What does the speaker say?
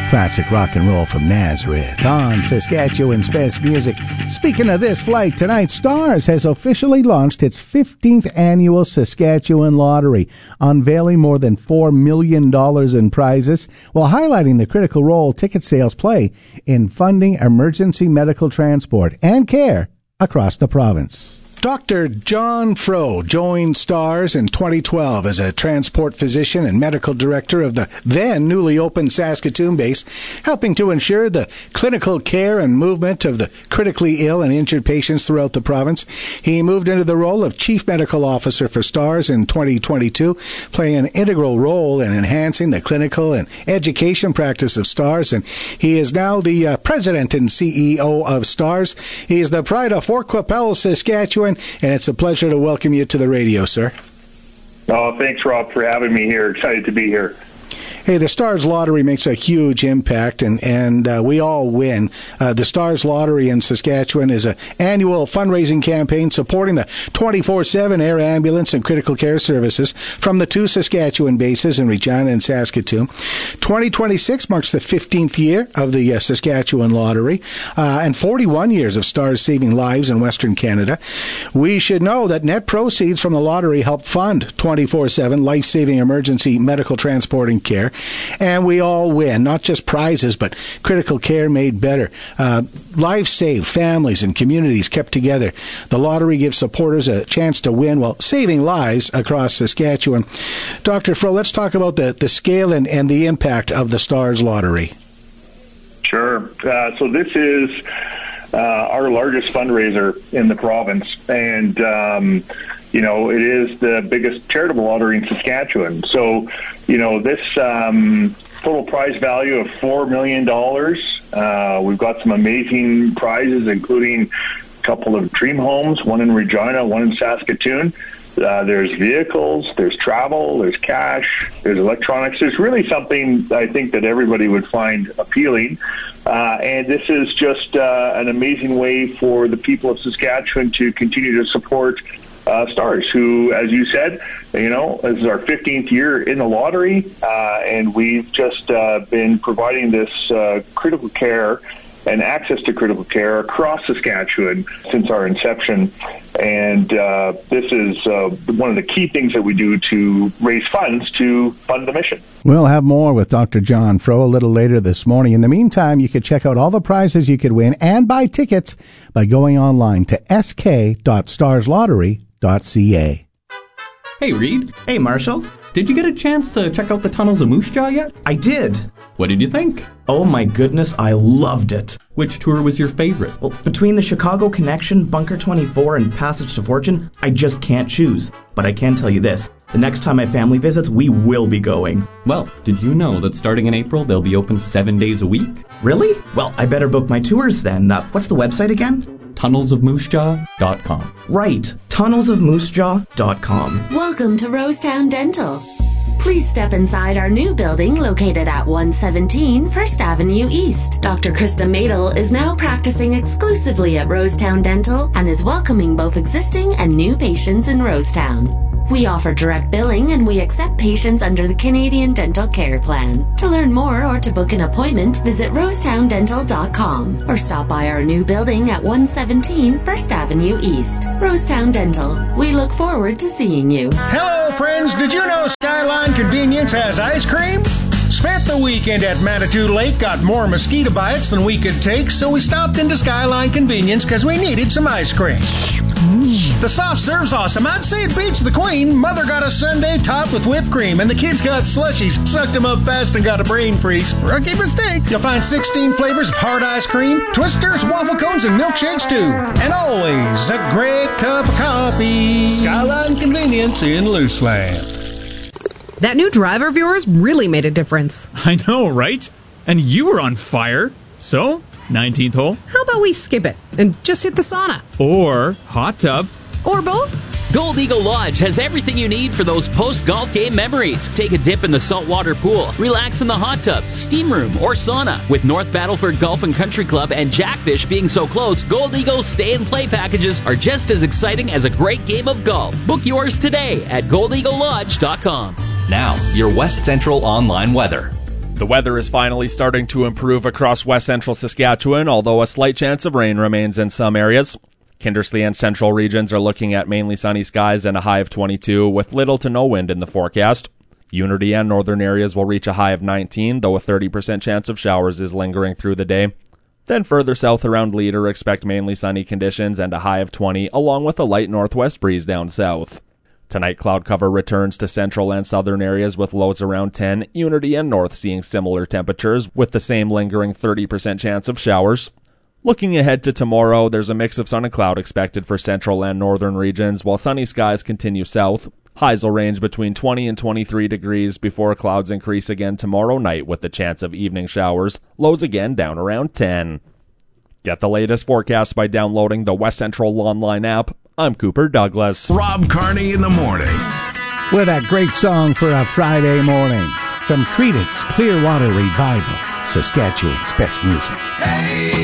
Classic rock and roll from Nazareth on Saskatchewan's best music. Speaking of this flight, tonight Stars has officially launched its 15th annual Saskatchewan Lottery, unveiling more than $4 million in prizes while highlighting the critical role ticket sales play in funding emergency medical transport and care across the province. Dr. John Fro joined Stars in 2012 as a transport physician and medical director of the then newly opened Saskatoon base, helping to ensure the clinical care and movement of the critically ill and injured patients throughout the province. He moved into the role of Chief Medical Officer for Stars in 2022, playing an integral role in enhancing the clinical and education practice of Stars, and he is now the President and CEO of Stars. He is the pride of Fort Qu'Appelle, Saskatchewan, and it's a pleasure to welcome you to the radio, sir. Oh, thanks, Rob, for having me here. Excited to be here. Hey, the Stars Lottery makes a huge impact, and we all win. The Stars Lottery in Saskatchewan is an annual fundraising campaign supporting the 24/7 air ambulance and critical care services from the two Saskatchewan bases in Regina and Saskatoon. 2026 marks the 15th year of the Saskatchewan Lottery and 41 years of Stars saving lives in Western Canada. We should know that net proceeds from the lottery help fund 24/7 life-saving emergency medical transport and care. And we all win, not just prizes, but critical care made better. Lives saved, families and communities kept together. The lottery gives supporters a chance to win while saving lives across Saskatchewan. Dr. Fro, let's talk about the scale and the impact of the Stars Lottery. Sure. So this is our largest fundraiser in the province, and it is the biggest charitable lottery in Saskatchewan. So, this total prize value of $4 million. We've got some amazing prizes, including a couple of dream homes, one in Regina, one in Saskatoon. There's vehicles, there's travel, there's cash, there's electronics. There's really something I think that everybody would find appealing. And this is just an amazing way for the people of Saskatchewan to continue to support Stars, who, as you said, this is our 15th year in the lottery, and we've just been providing this critical care and access to critical care across Saskatchewan since our inception. And this is one of the key things that we do to raise funds to fund the mission. We'll have more with Dr. John Fro a little later this morning. In the meantime, you could check out all the prizes you could win and buy tickets by going online to sk.starslottery.ca. Hey, Reed. Hey, Marshall. Did you get a chance to check out the tunnels of Moose Jaw yet? I did. What did you think? Oh my goodness, I loved it. Which tour was your favorite? Well, between the Chicago Connection, Bunker 24, and Passage to Fortune, I just can't choose. But I can tell you this, the next time my family visits, we will be going. Well, did you know that starting in April, they'll be open 7 days a week? Really? Well, I better book my tours then. What's the website again? tunnelsofmoosejaw.com. Right, tunnelsofmoosejaw.com. Welcome to Rosetown Dental. Please step inside our new building located at 117 First Avenue East. Dr. Krista Madel is now practicing exclusively at Rosetown Dental and is welcoming both existing and new patients in Rosetown. We offer direct billing and we accept patients under the Canadian Dental Care Plan. To learn more or to book an appointment, visit rosetowndental.com or stop by our new building at 117 First Avenue East. Rosetown Dental. We look forward to seeing you. Hello, friends. Did you know Skyline Convenience has ice cream? Spent the weekend at Manitou Lake, got more mosquito bites than we could take, so we stopped into Skyline Convenience because we needed some ice cream. The soft serve's awesome. I'd say it beats the Queen. Mother got a sundae topped with whipped cream, and the kids got slushies, sucked them up fast, and got a brain freeze. Rookie mistake. You'll find 16 flavors of hard ice cream, twisters, waffle cones, and milkshakes, too. And always a great cup of coffee. Skyline Convenience in Luceland. That new driver of yours really made a difference. I know, right? And you were on fire. So, 19th hole. How about we skip it and just hit the sauna? Or hot tub. Or both? Gold Eagle Lodge has everything you need for those post-golf game memories. Take a dip in the saltwater pool, relax in the hot tub, steam room, or sauna. With North Battleford Golf and Country Club and Jackfish being so close, Gold Eagle's stay and play packages are just as exciting as a great game of golf. Book yours today at goldeaglelodge.com. Now, your West Central online weather. The weather is finally starting to improve across west central Saskatchewan, although a slight chance of rain remains in some areas. Kindersley and central regions are looking at mainly sunny skies and a high of 22, with little to no wind in the forecast. Unity and northern areas will reach a high of 19, though a 30% chance of showers is lingering through the day. Then further south around Leader, expect mainly sunny conditions and a high of 20, along with a light northwest breeze down south. Tonight, cloud cover returns to central and southern areas with lows around 10, Unity and north seeing similar temperatures with the same lingering 30% chance of showers. Looking ahead to tomorrow, there's a mix of sun and cloud expected for central and northern regions, while sunny skies continue south. Highs will range between 20 and 23 degrees before clouds increase again tomorrow night with the chance of evening showers, lows again down around 10. Get the latest forecast by downloading the West Central Online app. I'm Cooper Douglas. Rob Carney in the morning. With that great song for a Friday morning from Creedence Clearwater Revival, Saskatchewan's best music. Hey!